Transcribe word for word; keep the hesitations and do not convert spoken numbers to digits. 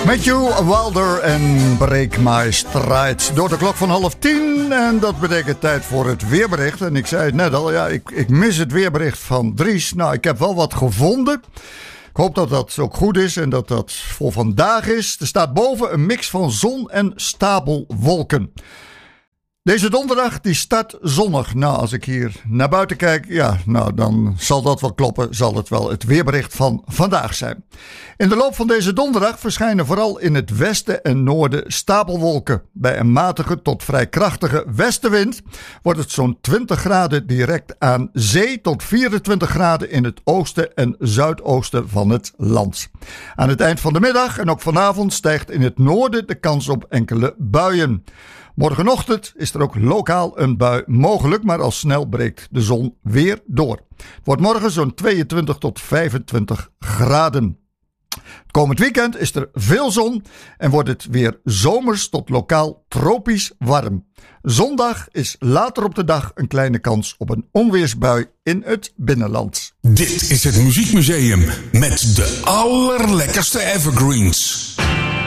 Matthew Wilder en Break My Stride. Door de klok van half tien. En dat betekent tijd voor het weerbericht. En ik zei het net al, ja, ik, ik mis het weerbericht van Dries. Nou, ik heb wel wat gevonden. Ik hoop dat dat ook goed is en dat dat voor vandaag is. Er staat boven een mix van zon en stapelwolken. Deze donderdag die start zonnig. Nou, als ik hier naar buiten kijk, ja, nou dan zal dat wel kloppen. Zal het wel het weerbericht van vandaag zijn. In de loop van deze donderdag verschijnen vooral in het westen en noorden stapelwolken. Bij een matige tot vrij krachtige westenwind wordt het zo'n twintig graden direct aan zee tot vierentwintig graden in het oosten en zuidoosten van het land. Aan het eind van de middag en ook vanavond stijgt in het noorden de kans op enkele buien. Morgenochtend is er ook lokaal een bui mogelijk, maar al snel breekt de zon weer door. Het wordt morgen zo'n tweeëntwintig tot vijfentwintig graden. Het komend weekend is er veel zon en wordt het weer zomers tot lokaal tropisch warm. Zondag is later op de dag een kleine kans op een onweersbui in het binnenland. Dit is het Muziekmuseum met de allerlekkerste evergreens.